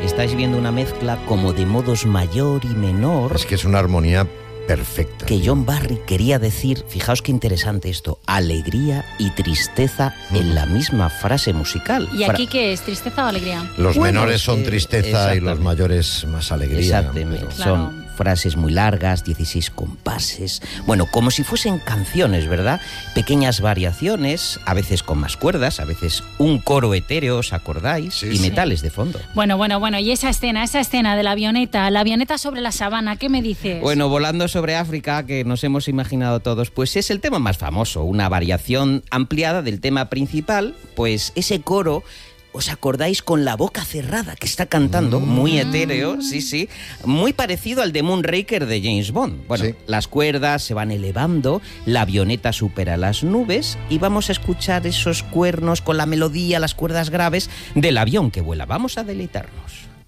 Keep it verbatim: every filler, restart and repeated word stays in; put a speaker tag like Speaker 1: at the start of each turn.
Speaker 1: estáis viendo una mezcla como de modos mayor y menor.
Speaker 2: Es que es una armonía perfecta.
Speaker 1: Que John Barry quería decir, fijaos qué interesante esto, alegría y tristeza mm. en la misma frase musical.
Speaker 3: ¿Y aquí qué es? ¿Tristeza o alegría?
Speaker 2: Los
Speaker 1: bueno,
Speaker 2: menores son
Speaker 1: eh,
Speaker 2: tristeza y los mayores más alegría.
Speaker 1: Exactamente,
Speaker 2: pero...
Speaker 3: claro.
Speaker 1: son frases muy largas, dieciséis compases, bueno, como si fuesen canciones, ¿verdad? Pequeñas variaciones, a veces con más cuerdas, a veces un coro etéreo, ¿os acordáis?
Speaker 2: Sí,
Speaker 1: y
Speaker 2: sí.
Speaker 1: metales de fondo.
Speaker 3: Bueno, bueno, bueno, y esa escena, esa escena de la avioneta, la avioneta sobre la sabana, ¿qué me dices?
Speaker 1: Bueno, volando sobre África, que nos hemos imaginado todos, pues es el tema más famoso, una variación ampliada del tema principal, pues ese coro... ¿Os acordáis con la boca cerrada que está cantando? Mm. Muy etéreo, sí, sí. Muy parecido al de Moonraker de James Bond. Bueno, sí. Las cuerdas se van elevando, la avioneta supera las nubes y vamos a escuchar esos cuernos con la melodía, las cuerdas graves del avión que vuela. Vamos a deleitarnos.